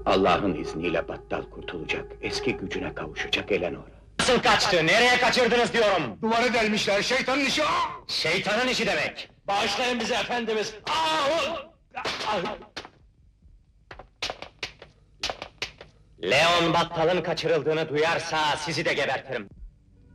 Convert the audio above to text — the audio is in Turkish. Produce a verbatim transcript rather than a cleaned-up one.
Allah'ın izniyle battal kurtulacak, eski gücüne kavuşacak Eleanor. Nasıl kaçtı, nereye kaçırdınız diyorum! Duvarı delmişler, şeytanın işi! Aa! Şeytanın işi demek! Bağışlayın bizi efendimiz! Ah! Ah! Leon Battal'ın kaçırıldığını duyarsa sizi de gebertirim!